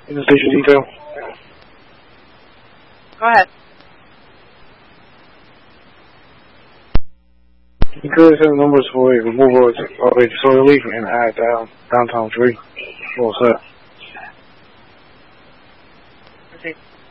in the station detail. Go ahead. You could send numbers for a removal of a soil leak and add downtown tree. Well, sir. Proceed.